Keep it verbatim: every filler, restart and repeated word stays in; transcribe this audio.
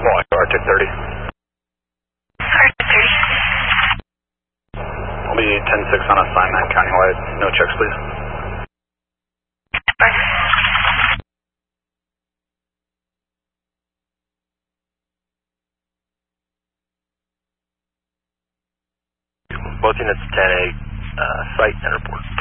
Calling Arctic thirty. Arctic thirty. I'll be ten six on assignment, countywide. No checks, please. Roger. Both units ten eight, uh, site and report.